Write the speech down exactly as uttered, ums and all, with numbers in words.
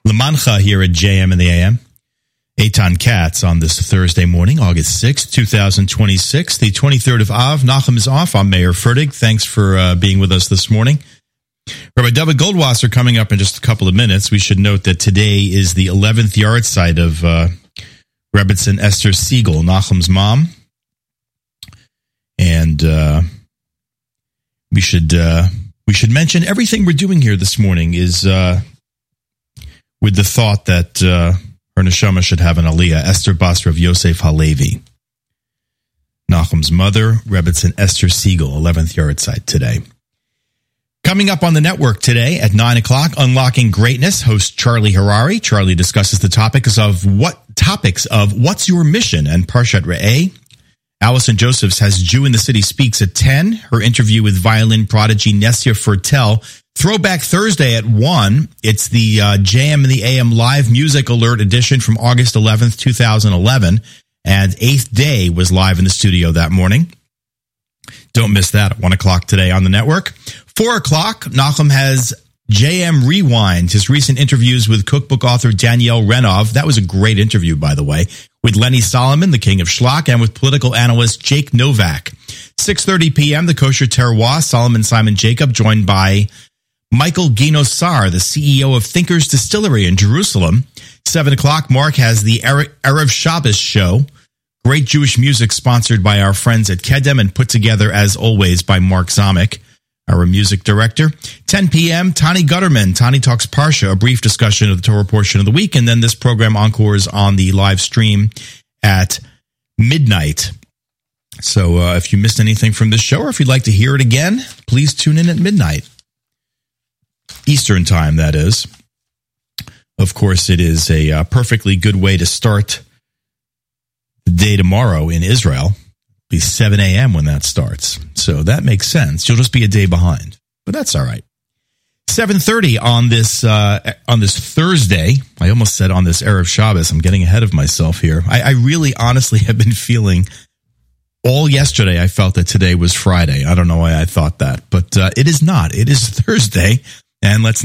Lamancha here at J M in the A M. Eitan Katz on this Thursday morning, August sixth, twenty twenty-six, the twenty-third of Av. Nachum is off. I'm Mayor Fertig. Thanks for uh, being with us this morning. Rabbi David Goldwasser coming up in just a couple of minutes. We should note that today is the eleventh yard site of uh, Rebbetzin Esther Siegel, Nachum's mom. And uh, we should uh, we should mention everything we're doing here this morning is uh, with the thought that uh, her neshama should have an aliyah, Esther Basra of Yosef Halevi. Nachum's mother, Rebbetzin Esther Siegel, eleventh yard site today. Coming up on the network today at nine o'clock, Unlocking Greatness, host Charlie Harari. Charlie discusses the topics of what topics of what's your mission and Parshat Re'eh. Allison Josephs has Jew in the City Speaks at ten. Her interview with violin prodigy Nessia Fertel. Throwback Thursday at one. It's the uh, J M and the A M Live Music Alert edition from August eleventh, twenty eleven. And Eighth Day was live in the studio that morning. Don't miss that at one o'clock today on the network. four o'clock, Nachum has J M Rewind, his recent interviews with cookbook author Danielle Renov. That was a great interview, by the way, with Lenny Solomon, the king of schlock, and with political analyst Jake Novak. six thirty p.m., the Kosher Terroir, Solomon Simon Jacob, joined by Michael Ginosar, the C E O of Thinkers Distillery in Jerusalem. seven o'clock, Mark has the Erev Shabbos show. Great Jewish music sponsored by our friends at Kedem and put together, as always, by Mark Zamek, our music director. ten p.m., Tani Gutterman. Tani Talks Parsha, a brief discussion of the Torah portion of the week, and then this program encores on the live stream at midnight. So uh, if you missed anything from this show, or if you'd like to hear it again, please tune in at midnight. Eastern time, that is. Of course, it is a uh, perfectly good way to start the day tomorrow in Israel. It'll be seven a.m. when that starts. So that makes sense. You'll just be a day behind, but that's all right. seven thirty on this uh, on this Thursday. I almost said on this Erev Shabbos. I'm getting ahead of myself here. I, I really honestly have been feeling all yesterday. I felt that today was Friday. I don't know why I thought that, but uh, it is not. It is Thursday, and let's